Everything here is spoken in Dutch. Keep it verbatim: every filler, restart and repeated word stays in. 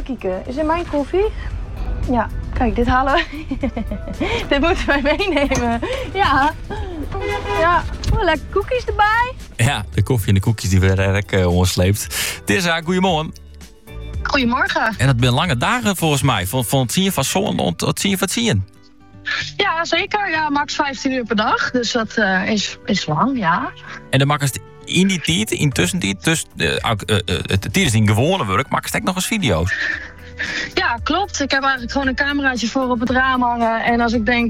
kijken. Is dit mijn koffie? Ja, kijk, dit halen we. Dit moeten wij meenemen. Ja. Ja, oh, lekker koekjes erbij. Ja, de koffie en de koekjes die werden eigenlijk uh, ongesleept. Tessa, goedemorgen. Goedemorgen. En dat zijn lange dagen volgens mij. Van, van het zien van zon tot het zien van het zien. Ja, zeker. Ja, max vijftien uur per dag. Dus dat uh, is, is lang, ja. En dan maken ze in die tijd, in tussentijd, dus uh, uh, uh, het is in gewone werk, maken ze nog eens video's. Ja, klopt. Ik heb eigenlijk gewoon een cameraatje voor op het raam hangen. En als ik denk